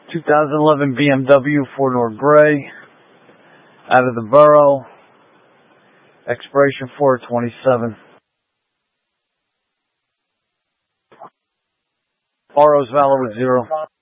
2011 BMW 4-door gray, out of the borough, expiration 4/27. RO's valid with 0.